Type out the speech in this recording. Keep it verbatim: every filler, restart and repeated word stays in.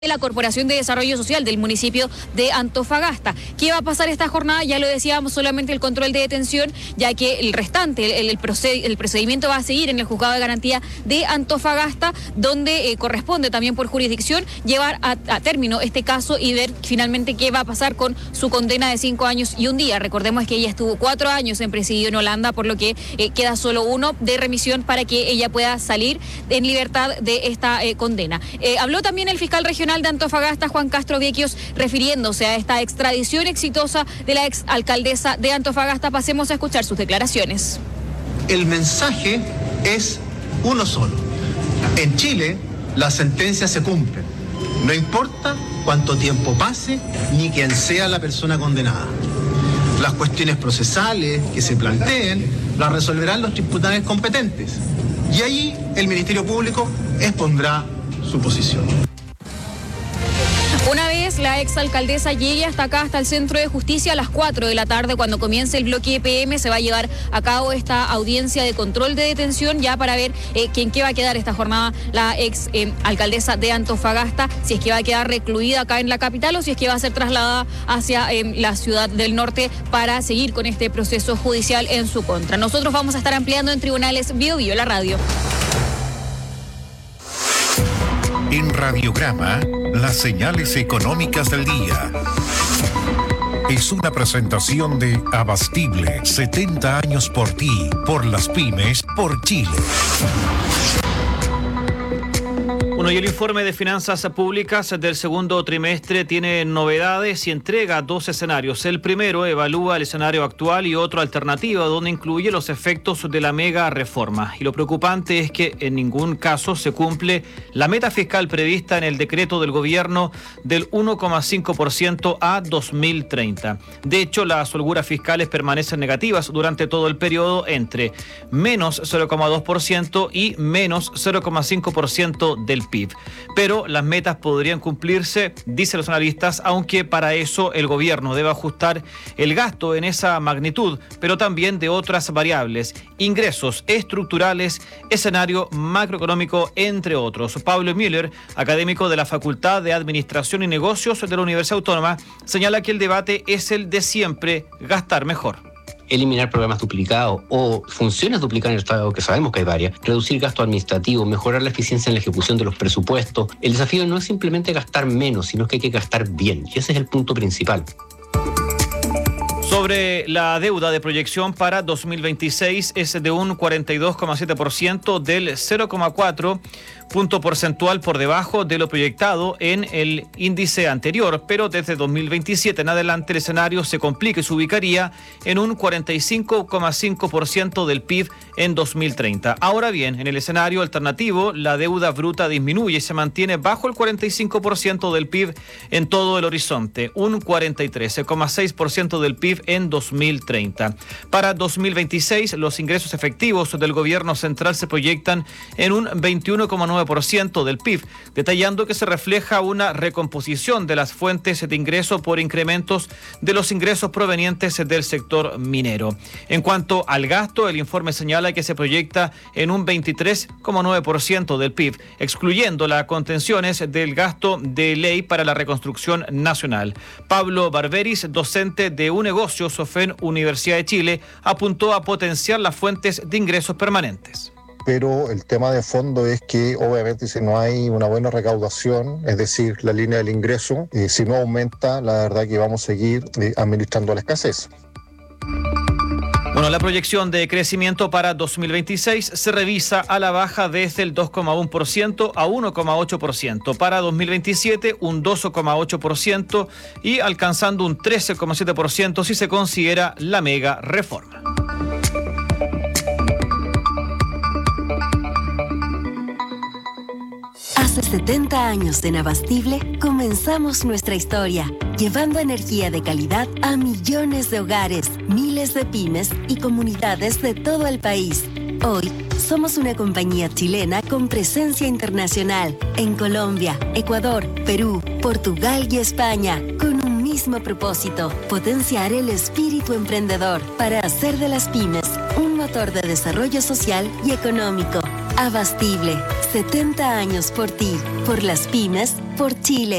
de la Corporación de Desarrollo Social del municipio de Antofagasta. ¿Qué va a pasar esta jornada? Ya lo decíamos, solamente el control de detención, ya que el restante, el, el, proced, el procedimiento va a seguir en el Juzgado de Garantía de Antofagasta, donde eh, corresponde también por jurisdicción llevar a, a término este caso y ver finalmente qué va a pasar con su condena de cinco años y un día. Recordemos que ella estuvo cuatro años en presidio en Holanda, por lo que eh, queda solo uno de remisión para que ella pueda salir en libertad de esta eh, condena. Eh, habló también el fiscal regional de Antofagasta, Juan Castro Viequios, refiriéndose a esta extradición exitosa de la ex alcaldesa de Antofagasta. Pasemos a escuchar sus declaraciones. El mensaje es uno solo. En Chile, las sentencias se cumplen. No importa cuánto tiempo pase ni quién sea la persona condenada. Las cuestiones procesales que se planteen las resolverán los tribunales competentes. Y ahí el Ministerio Público expondrá su posición. Una vez la exalcaldesa llegue hasta acá, hasta el Centro de Justicia, a las cuatro de la tarde, cuando comience el bloque E P M, se va a llevar a cabo esta audiencia de control de detención, ya para ver eh, en qué va a quedar esta jornada la ex eh, alcaldesa de Antofagasta, si es que va a quedar recluida acá en la capital o si es que va a ser trasladada hacia eh, la ciudad del norte para seguir con este proceso judicial en su contra. Nosotros vamos a estar ampliando en Tribunales Bio Bio, la radio. En Radiograma, las señales económicas del día. Es una presentación de Abastible, setenta años por ti, por las pymes, por Chile. Bueno, y el informe de finanzas públicas del segundo trimestre tiene novedades y entrega dos escenarios. El primero evalúa el escenario actual y otro alternativo, donde incluye los efectos de la mega reforma. Y lo preocupante es que en ningún caso se cumple la meta fiscal prevista en el decreto del gobierno del uno coma cinco por ciento a dos mil treinta. De hecho, las holguras fiscales permanecen negativas durante todo el periodo, entre menos cero coma dos por ciento y menos cero coma cinco por ciento del P I B. Pero las metas podrían cumplirse, dicen los analistas, aunque para eso el gobierno debe ajustar el gasto en esa magnitud, pero también de otras variables, ingresos estructurales, escenario macroeconómico, entre otros. Pablo Müller, académico de la Facultad de Administración y Negocios de la Universidad Autónoma, señala que el debate es el de siempre: gastar mejor. Eliminar programas duplicados o funciones duplicadas en el Estado, que sabemos que hay varias, reducir gasto administrativo, mejorar la eficiencia en la ejecución de los presupuestos. El desafío no es simplemente gastar menos, sino que hay que gastar bien, y ese es el punto principal. Sobre la deuda de proyección para dos mil veintiséis es de un cuarenta y dos coma siete por ciento, del cero coma cuatro punto porcentual por debajo de lo proyectado en el índice anterior, pero desde dos mil veintisiete en adelante el escenario se complica y se ubicaría en un cuarenta y cinco coma cinco por ciento del P I B en dos mil treinta. Ahora bien, en el escenario alternativo, la deuda bruta disminuye y se mantiene bajo el cuarenta y cinco por ciento del P I B en todo el horizonte, un cuarenta y tres coma seis por ciento del P I B en dos mil treinta. Para dos mil veintiséis, los ingresos efectivos del gobierno central se proyectan en un veintiuno coma nueve por ciento del P I B, detallando que se refleja una recomposición de las fuentes de ingreso por incrementos de los ingresos provenientes del sector minero. En cuanto al gasto, el informe señala que se proyecta en un veintitrés coma nueve por ciento del P I B, excluyendo las contenciones del gasto de ley para la reconstrucción nacional. Pablo Barberis, docente de un negocio SOFEN Universidad de Chile, apuntó a potenciar las fuentes de ingresos permanentes. Pero el tema de fondo es que obviamente si no hay una buena recaudación, es decir, la línea del ingreso, eh, si no aumenta, la verdad que vamos a seguir eh, administrando la escasez. Bueno, la proyección de crecimiento para dos mil veintiséis se revisa a la baja desde el dos coma uno por ciento a uno coma ocho por ciento. Para dos mil veintisiete, un dos coma ocho por ciento y alcanzando un trece coma siete por ciento si se considera la mega reforma. Hace setenta años en Abastible comenzamos nuestra historia, llevando energía de calidad a millones de hogares, miles de pymes y comunidades de todo el país. Hoy somos una compañía chilena con presencia internacional en Colombia, Ecuador, Perú, Portugal y España, con un mismo propósito: potenciar el espíritu emprendedor para hacer de las pymes un motor de desarrollo social y económico. Abastible, setenta años por ti, por las pymes, por por Chile.